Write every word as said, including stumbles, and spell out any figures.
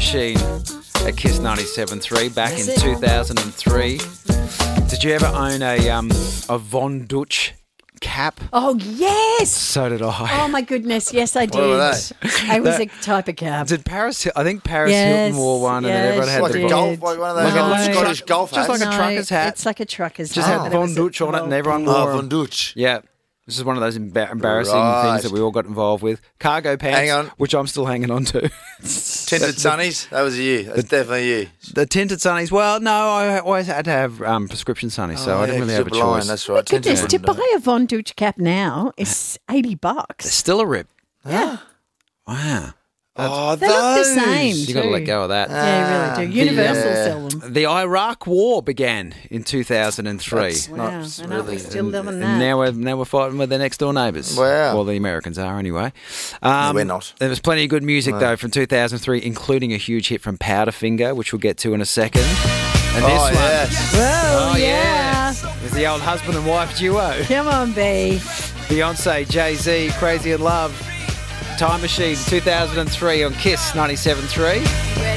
Machine at Kiss ninety-seven point three back That's in it. two thousand three. Did you ever own a um a Von Dutch cap? Oh, yes. So did I. Oh, my goodness. Yes, I did. were I was a type of cap. Did Paris? I think Paris Yes, Hilton wore one, and yes, then everyone she had Like the a did. golf, like one of those Like a old No. Scottish golf Just hats. like a No, trucker's hat. It's like a trucker's Just hat. had but it Von was a Dutch on it, and whole everyone thing. wore Oh, 'em. Von Dutch. Yeah. This is one of those emba- embarrassing Right. things that we all got involved with. Cargo pants, Hang on. which I'm still hanging on to. Tinted sunnies. That was you. That's definitely you. The tinted sunnies. Well, no, I always had to have um, prescription sunnies, so Oh, I didn't yeah, really 'cause have a you're blind, choice. That's right. Tinted Goodness, to wouldn't buy a Von Dutch cap now is eighty bucks. Still a rip. Yeah. Wow. Oh, They look the those. same. You got to too. let go of that. Yeah, you really do. Universal yeah. sell them. The Iraq War began in two thousand three. That's Wow. not I know, really. we're still doing And that. now we're now we're fighting with their next door neighbours. Wow. Well, the Americans are anyway. Um, we're not. There was plenty of good music though from two thousand three, including a huge hit from Powderfinger, which we'll get to in a second. And this Oh, one, yes. Whoa, oh yeah. yeah, is the old husband and wife duo. Come on, B. Beyonce, Jay-Z, Crazy in Love, Time Machine, two thousand three on Kiss ninety-seven point three.